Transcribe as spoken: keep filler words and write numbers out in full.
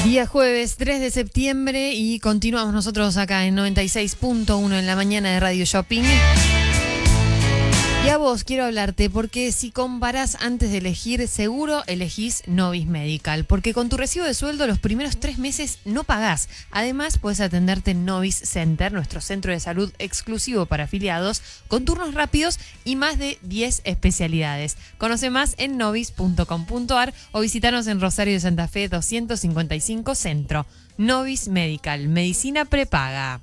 Día jueves tres de septiembre y continuamos nosotros acá en noventa y seis punto uno en la mañana de Radio Shopping. Y a vos quiero hablarte porque si comparás antes de elegir, seguro elegís Novis Medical, porque con tu recibo de sueldo los primeros tres meses no pagás. Además, puedes atenderte en Novis Center, nuestro centro de salud exclusivo para afiliados, con turnos rápidos y más de diez especialidades. Conoce más en novis punto com punto ar o visitanos en Rosario de Santa Fe doscientos cincuenta y cinco Centro. Novis Medical, medicina prepaga.